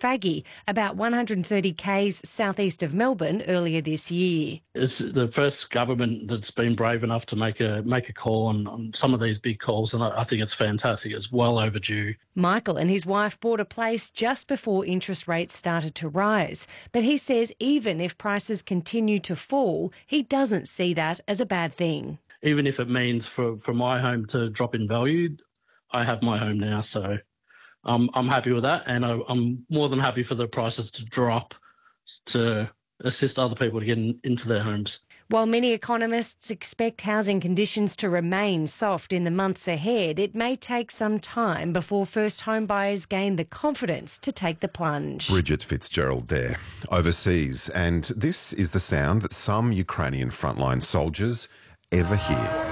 Faggy, about 130 k's southeast of Melbourne earlier this year. It's the first government that's been brave enough to make a call on some of these big calls, and I think it's fantastic. It's well overdue. Michael and his wife bought a place just before interest rates started to rise, but he says even if prices continue to fall, he doesn't see that as a bad thing. Even if it means for my home to drop in value, I have my home now, so I'm happy with that, and I'm more than happy for the prices to drop to assist other people to get into their homes. While many economists expect housing conditions to remain soft in the months ahead, it may take some time before first home buyers gain the confidence to take the plunge. Bridget Fitzgerald there, overseas, and this is the sound that some Ukrainian frontline soldiers ever hear.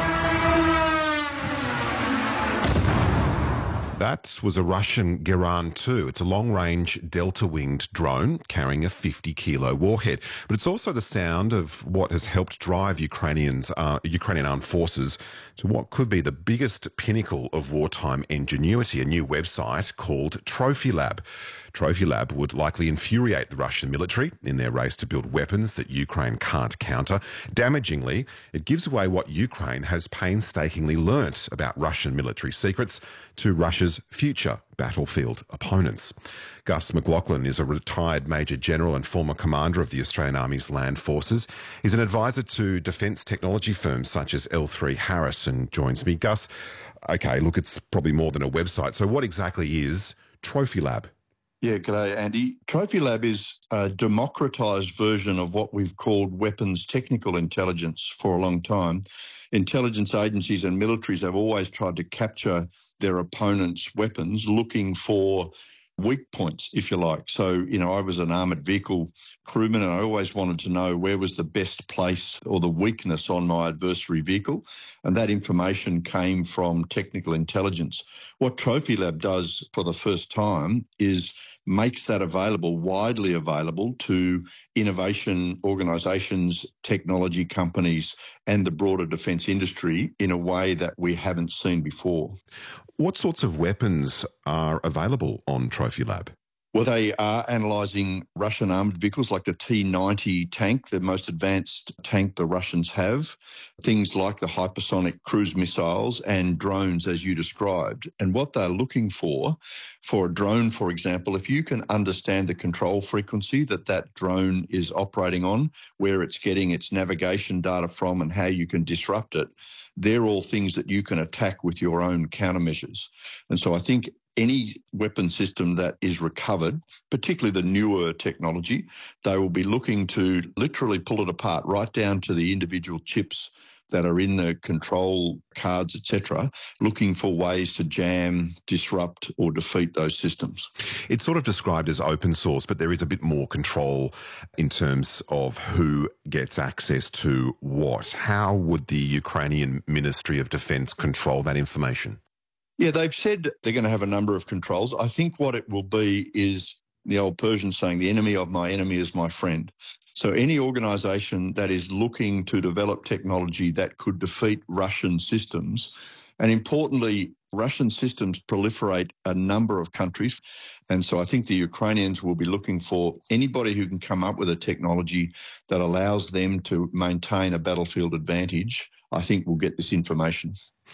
That was a Russian Geran 2. It's a long-range delta-winged drone carrying a 50-kilo warhead. But it's also the sound of what has helped drive Ukrainian armed forces to what could be the biggest pinnacle of wartime ingenuity, a new website called Trophy Lab. Trophy Lab would likely infuriate the Russian military in their race to build weapons that Ukraine can't counter. Damagingly, it gives away what Ukraine has painstakingly learnt about Russian military secrets to Russia's future battlefield opponents. Gus McLaughlin is a retired Major General and former commander of the Australian Army's Land Forces. He's an advisor to defence technology firms such as L3 Harris and joins me. Gus, okay, look, it's probably more than a website. So what exactly is Trophy Lab? Yeah, g'day, Andy. Trophy Lab is a democratised version of what we've called weapons technical intelligence for a long time. Intelligence agencies and militaries have always tried to capture their opponent's weapons, looking for weak points, if you like. So, I was an armoured vehicle crewman and I always wanted to know where was the best place or the weakness on my adversary vehicle. And that information came from technical intelligence. What Trophy Lab does for the first time is makes that available, widely available to innovation organisations, technology companies and the broader defence industry in a way that we haven't seen before. What sorts of weapons are available on Trophy Lab? Well, they are analysing Russian armoured vehicles like the T-90 tank, the most advanced tank the Russians have, things like the hypersonic cruise missiles and drones, as you described. And what they're looking for a drone, for example, if you can understand the control frequency that drone is operating on, where it's getting its navigation data from and how you can disrupt it, they're all things that you can attack with your own countermeasures. And so I think any weapon system that is recovered, particularly the newer technology, they will be looking to literally pull it apart right down to the individual chips that are in the control cards, etc., looking for ways to jam, disrupt or defeat those systems. It's sort of described as open source, but there is a bit more control in terms of who gets access to what. How would the Ukrainian Ministry of Defence control that information? Yeah, they've said they're going to have a number of controls. I think what it will be is the old Persian saying, the enemy of my enemy is my friend. So any organisation that is looking to develop technology that could defeat Russian systems, and importantly, Russian systems proliferate a number of countries. And so I think the Ukrainians will be looking for anybody who can come up with a technology that allows them to maintain a battlefield advantage, I think will get this information.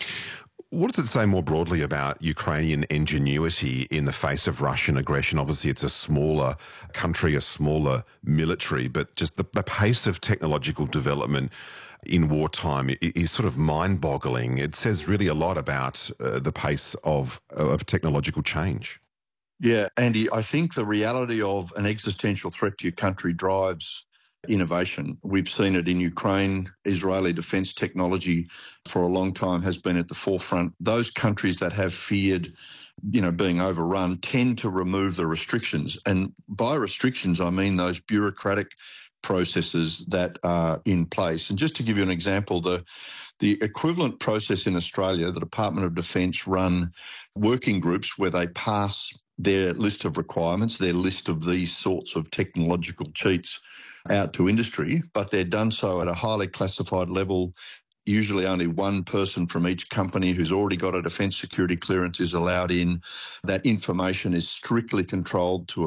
What does it say more broadly about Ukrainian ingenuity in the face of Russian aggression? Obviously, it's a smaller country, a smaller military, but just the pace of technological development in wartime is sort of mind-boggling. It says really a lot about the pace of technological change. Yeah, Andy, I think the reality of an existential threat to your country drives innovation. We've seen it in Ukraine. Israeli defence technology for a long time has been at the forefront. Those countries that have feared, being overrun tend to remove the restrictions. And by restrictions, I mean those bureaucratic processes that are in place. And just to give you an example, the equivalent process in Australia, the Department of Defence run working groups where they pass their list of requirements, their list of these sorts of technological cheats out to industry, but they're done so at a highly classified level. Usually only one person from each company who's already got a defence security clearance is allowed in. That information is strictly controlled to